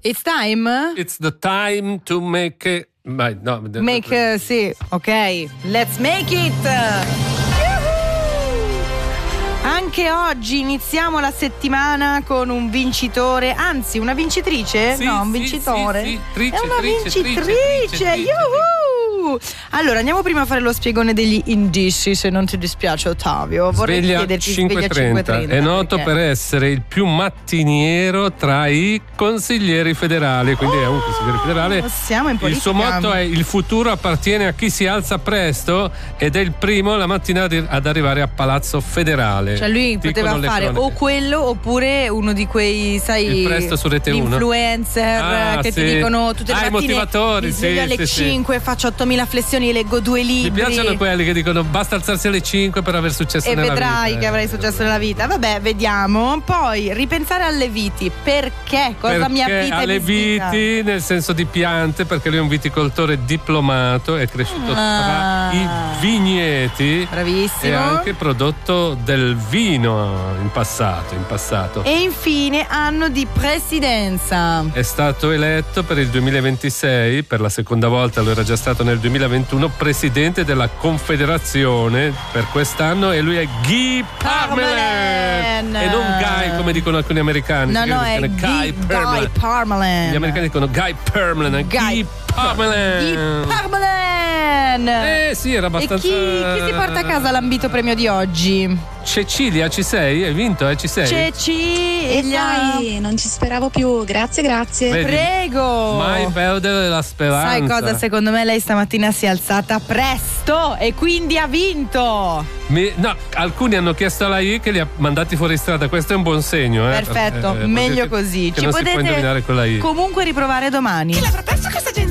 It's time? It's the time to make it. Sì, ok. Let's make it! Anche oggi iniziamo la settimana con un vincitore, anzi una vincitrice? Sì, no, un vincitore. Sì, È una vincitrice. Yuhu! Allora, andiamo prima a fare lo spiegone degli indizi, se non ti dispiace, Ottavio. Vorrei chiederti sveglia 5:30. È noto per essere il più mattiniero tra i consiglieri federali, quindi è un consigliere federale. Siamo in politica. Il suo motto è: il futuro appartiene a chi si alza presto, ed è il primo la mattina ad arrivare a Palazzo Federale. Cioè lui poteva fare o quello oppure uno di quei, sai, il Presto su Rete 1, influencer che ti dicono tutte le mattine, i motivatori, mi sveglio alle 5, faccio 8000 flessioni, leggo 2 libri. Mi piacciono quelli che dicono basta alzarsi alle 5 per aver successo nella vita. E vedrai che avrai successo nella vita. Vabbè, vediamo. Poi ripensare alle viti. Perché? Cosa mi avvita alle viti nel senso di piante, perché lui è un viticoltore diplomato, è cresciuto tra i vigneti. Bravissimo. E ha anche prodotto del vino in passato. E infine anno di presidenza. È stato eletto per il 2026, per la seconda volta, lo era già stato nel 2021, presidente della Confederazione per quest'anno, e lui è Guy Parmelin. E non Guy come dicono alcuni americani. No, è Guy Parmelin. Gli americani dicono Guy Parmelin. Guy Parmelin. Sì, era abbastanza. E chi si porta a casa l'ambito premio di oggi? Cecilia, ci sei? Hai vinto, ci sei? Cecilia! E non ci speravo più, grazie. Vedi? Prego! Mai perdere la speranza. Sai cosa? Secondo me lei stamattina si è alzata presto e quindi ha vinto! No, alcuni hanno chiesto alla I che li ha mandati fuori strada, questo è un buon segno. Perfetto, meglio così. Ci potete comunque riprovare domani. Chi l'avrà perso questa gente?